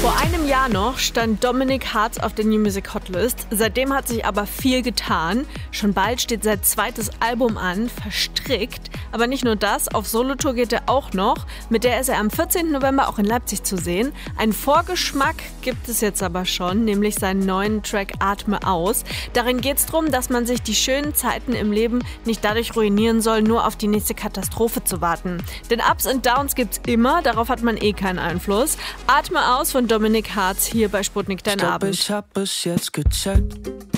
Vor einem Jahr noch stand Dominic Hartz auf der New Music Hotlist. Seitdem hat sich aber viel getan. Schon bald steht sein zweites Album an, Verstrickt. Aber nicht nur das, auf Solotour geht er auch noch. Mit der ist er am 14. November auch in Leipzig zu sehen. Einen Vorgeschmack gibt es jetzt aber schon, nämlich seinen neuen Track Atme aus. Darin geht es darum, dass man sich die schönen Zeiten im Leben nicht dadurch ruinieren soll, nur auf die nächste Katastrophe zu warten. Denn Ups und Downs gibt's immer, darauf hat man keinen Einfluss. Atme aus von Dominic Hartz hier bei Sputnik Dein Abend. Ich hab es jetzt gecheckt.